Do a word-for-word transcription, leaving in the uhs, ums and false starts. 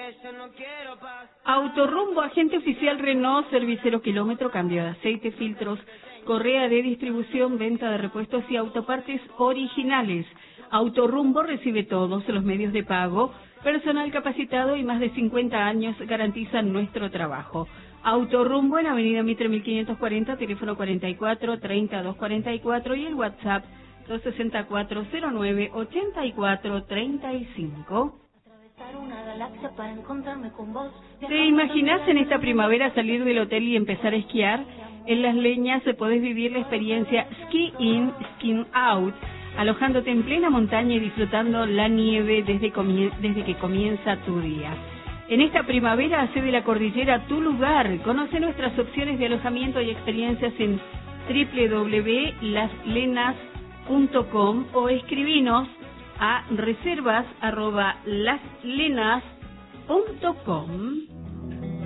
Autorrumbo, agente oficial Renault, servicero kilómetro, cambio de aceite, filtros, correa de distribución, venta de repuestos y autopartes originales. Autorrumbo recibe todos los medios de pago, personal capacitado y más de cincuenta años garantizan nuestro trabajo. Autorrumbo en Avenida Mitre mil quinientos cuarenta, teléfono cuarenta y cuatro, treinta, doscientos cuarenta y cuatro y el WhatsApp dos sesenta y cuatro, cero nueve, ochenta y cuatro, treinta y cinco. ¿Te imaginas en esta primavera salir del hotel y empezar a esquiar? En Las Leñas podés vivir la experiencia Ski In, Ski Out, alojándote en plena montaña y disfrutando la nieve desde, comie desde que comienza tu día. En esta primavera, hace de la cordillera tu lugar. Conoce nuestras opciones de alojamiento y experiencias en doble u doble u doble u punto las lenas punto com o escribinos a reservas arroba las lenas punto com.